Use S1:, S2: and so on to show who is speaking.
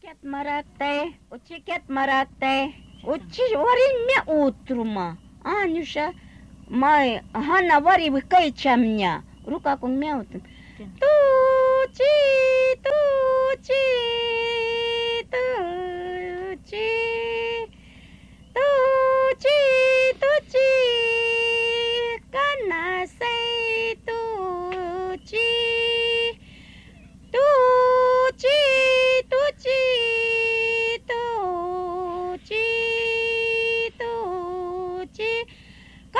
S1: Ucieket marate, uci warin mea utruma. Aniușa, mai Hana vari văcăi cea mea. Ruca cu mea utruma. Tuci, tuci, tuci.